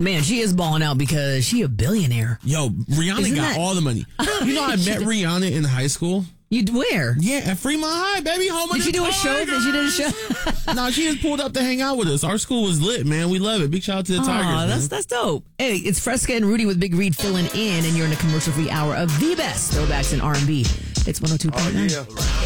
Man, she is balling out because she a billionaire. Yo, Rihanna got all the money. You know, I met Rihanna in high school. You where? Yeah, at Fremont High, baby. Home of Did she do a show? Did she do a show? No, she just pulled up to hang out with us. Our school was lit, man. We love it. Big shout out to the Tigers. That's dope. Hey, it's Fresca and Rudy with Big Reed filling in, and you're in a commercial-free hour of the best throwbacks in R&B. It's 102.9.